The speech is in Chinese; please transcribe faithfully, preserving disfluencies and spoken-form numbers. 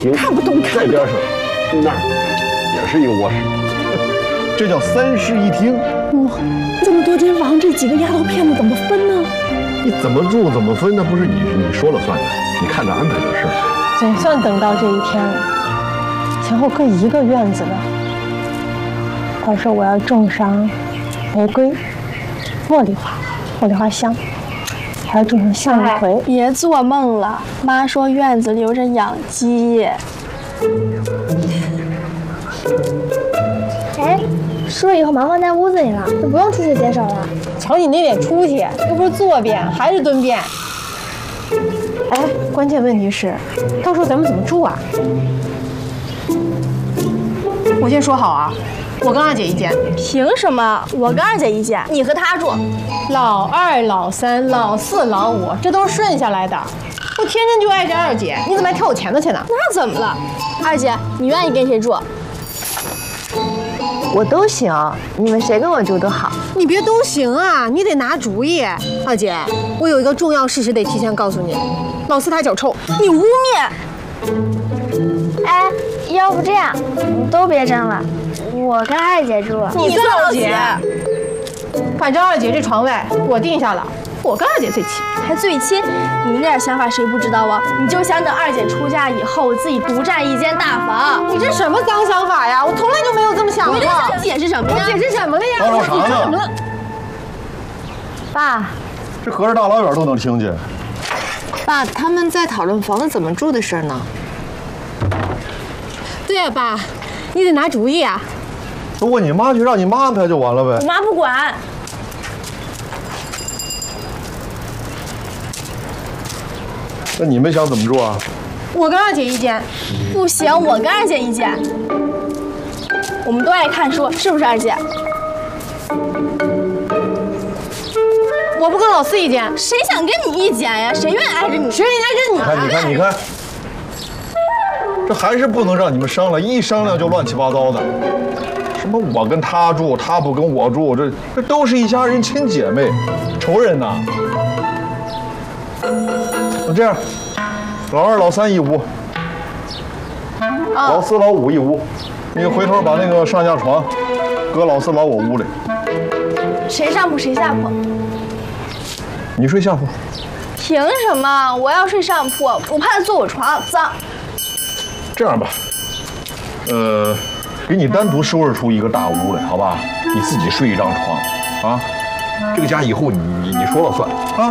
看不懂，看不懂。 这边是那儿也是一个卧室，这叫三室一厅。 哇，这么多间房，这几个丫头片子怎么分呢？ 你怎么住怎么分，那不是你你说了算的，你看着安排就是。 总算等到这一天了，前后各一个院子的。到时候我要种上玫瑰、茉莉花、茉莉花香，还要种上向日葵。 别做梦了，妈说院子里有着养鸡。 哎，书以后忙放在屋子里了，就不用出去解手了。 瞧你那脸出息，又不是坐便还是蹲便。哎，关键问题是，到时候咱们怎么住啊？ 我先说好啊，我跟二姐一间。 凭什么？我跟二姐一间，你和她住。 老二、老三、老四、老五，这都是顺下来的。我天天就爱着二姐，你怎么还挑我钱的去呢？ 那怎么了？二姐，你愿意跟谁住？ 我都行，你们谁跟我住都好。 你别都行啊，你得拿主意。二姐，我有一个重要事实得提前告诉你，老四他脚臭。 你污蔑！ 哎，要不这样，都别争了，我跟二姐住。 你跟老姐， 反正二姐这床位我定下了，我跟二姐最亲。 还最亲？你那点想法谁不知道啊？你就想等二姐出嫁以后，自己独占一间大房。 你这什么脏想法呀？我从来就没有这么想过。 你这想解释什么呀？ 解释什么了呀？ 吵吵啥呢？ 怎么了？ 爸， 这隔着大老远都能听见。 爸，他们在讨论房子怎么住的事呢。 对呀、啊，爸，你得拿主意啊。 都问你妈去，让你妈安排就完了呗。 我妈不管。 那你们想怎么住啊？ 我跟二姐一间。 不行，我跟二姐一间。我们都爱看书，是不是二姐？ 我不跟老四一间。 谁想跟你一间呀？谁愿意挨着你？ 谁愿意挨着你？ 你看，你看，你看，这还是不能让你们商量，一商量就乱七八糟的。什么我跟他住，他不跟我住，这这都是一家人，亲姐妹，仇人呐。那这样，老二、老三一屋，老四、老五一屋。你回头把那个上下床搁老四、老五屋里。 谁上铺谁下铺？ 你睡下铺。 凭什么？我要睡上铺，我怕他坐我床脏。 这样吧，呃，给你单独收拾出一个大屋来，好吧？你自己睡一张床，啊，这个家以后你你你说了算啊。